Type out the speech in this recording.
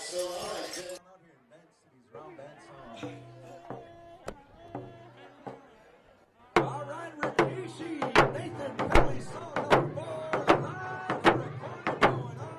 So I come out here and dance to these round bands.